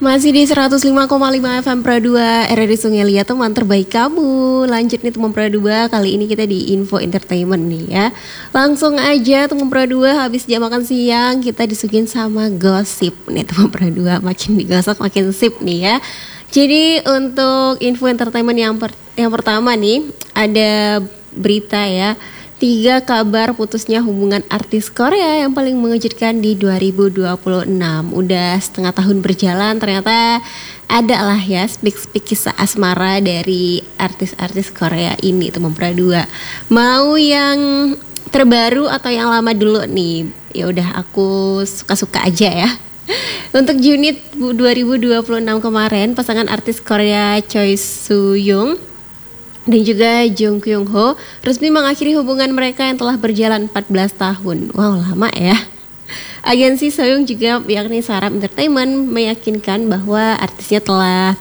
Masih di 105,5 FM Pro 2 RRI Sungai Liat, teman terbaik kamu. Lanjut nih teman Pro 2, kali ini kita di Info Entertainment nih ya. Langsung aja teman Pro 2, habis jam makan siang kita disuguhin sama gosip nih teman Pro 2. Makin digosok makin sip nih ya. Jadi untuk Info Entertainment yang pertama nih, ada berita ya. 3 kabar putusnya hubungan artis Korea yang paling mengejutkan di 2026. Udah setengah tahun berjalan, ternyata ada lah ya speak kisah asmara dari artis-artis Korea ini teman Pradua. Mau yang terbaru atau yang lama dulu nih? Ya udah, aku suka-suka aja ya. Untuk Junit 2026 kemarin, pasangan artis Korea Choi Soo Young dan juga Jung Kyung Ho resmi mengakhiri hubungan mereka yang telah berjalan 14 tahun. Wow, lama ya. Agensi Soyoung juga yakni Saram Entertainment meyakinkan bahwa artisnya telah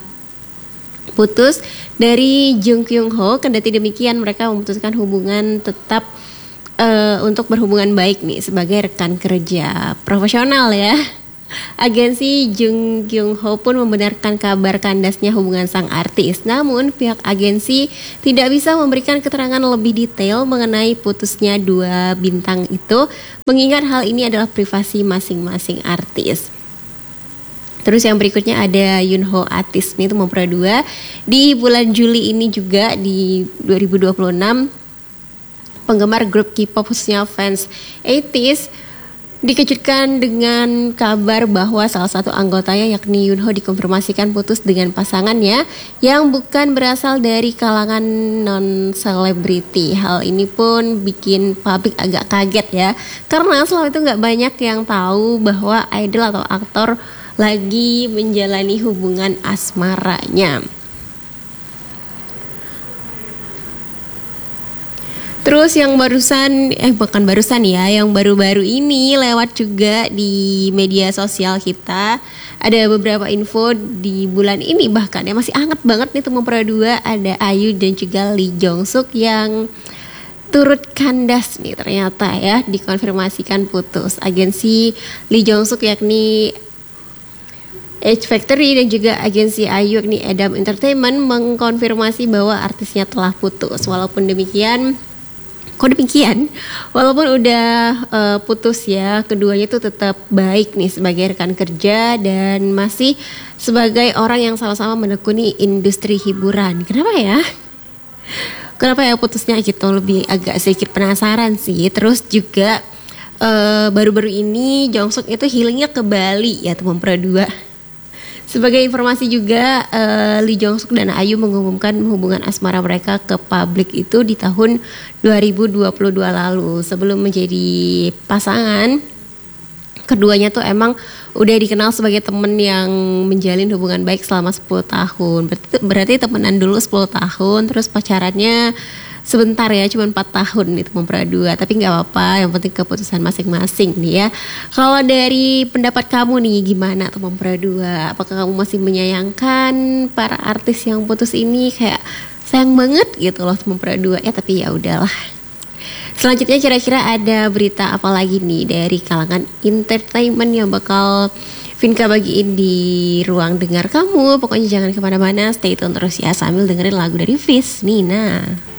putus dari Jung Kyung Ho. Kendati demikian, mereka memutuskan hubungan tetap untuk berhubungan baik nih sebagai rekan kerja profesional ya. Agensi Jung Kyung Ho pun membenarkan kabar kandasnya hubungan sang artis. Namun pihak agensi tidak bisa memberikan keterangan lebih detail mengenai putusnya 2 bintang itu, mengingat hal ini adalah privasi masing-masing artis. Terus yang berikutnya ada Yunho Atis nih, itu mempra 2. Di bulan Juli ini juga di 2026, penggemar grup K-pop khususnya fans 80s dikejutkan dengan kabar bahwa salah satu anggotanya yakni Yunho dikonfirmasikan putus dengan pasangannya yang bukan berasal dari kalangan non-selebriti. Hal ini pun bikin publik agak kaget ya, karena selama itu gak banyak yang tahu bahwa idol atau aktor lagi menjalani hubungan asmaranya. Terus yang bukan barusan ya, yang baru-baru ini lewat juga di media sosial kita, ada beberapa info di bulan ini bahkan ya, masih hangat banget nih teman Pro 2. Ada Ayu dan juga Lee Jong Suk yang turut kandas nih, ternyata ya dikonfirmasikan putus. Agensi Lee Jong Suk yakni H Factory dan juga agensi Ayu yakni Edam Entertainment mengkonfirmasi bahwa artisnya telah putus. Walaupun udah putus ya, keduanya tuh tetap baik nih sebagai rekan kerja dan masih sebagai orang yang sama-sama menekuni industri hiburan. Kenapa ya putusnya gitu? Lebih agak sedikit penasaran sih. Terus juga baru-baru ini Jong Suk itu healingnya ke Bali ya teman Pro 2. Sebagai informasi juga, Lee Jong Suk dan Ayu mengumumkan hubungan asmara mereka ke publik itu di tahun 2022 lalu. Sebelum menjadi pasangan, keduanya tuh emang udah dikenal sebagai temen yang menjalin hubungan baik selama 10 tahun. Berarti temenan dulu 10 tahun, terus pacarannya sebentar ya, cuma 4 tahun itu mempra 2. Tapi gak apa-apa, yang penting keputusan masing-masing nih ya. Kalau dari pendapat kamu nih, gimana tuh mempra 2? Apakah kamu masih menyayangkan para artis yang putus ini? Kayak sayang banget gitu loh mempra 2 ya, tapi ya udahlah. Selanjutnya kira-kira ada berita apa lagi nih dari kalangan entertainment yang bakal Vinka bagiin di ruang dengar kamu? Pokoknya jangan kemana-mana, stay tune terus ya sambil dengerin lagu dari Fis Nina.